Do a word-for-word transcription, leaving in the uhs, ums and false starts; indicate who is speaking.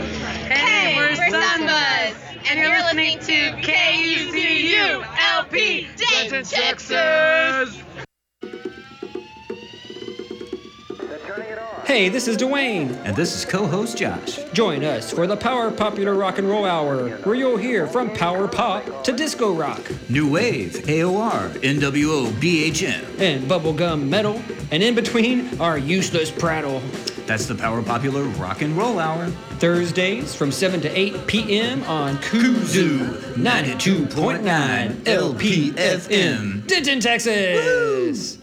Speaker 1: Hey, we're Sunbuzz, and you're listening to K U C U L P Denton, Texas.
Speaker 2: Hey, this is Dwayne.
Speaker 3: And this is co-host Josh.
Speaker 2: Join us for the Power Popular Rock and Roll Hour, where you'll hear from power pop to disco rock,
Speaker 3: New Wave, A O R, N W O, B H M,
Speaker 2: and bubblegum metal, and in between, our useless prattle.
Speaker 3: That's the Power Popular Rock and Roll Hour.
Speaker 2: Thursdays from seven to eight p.m. on Kuzoo ninety-two point nine L P F M, Denton, Texas. Woo!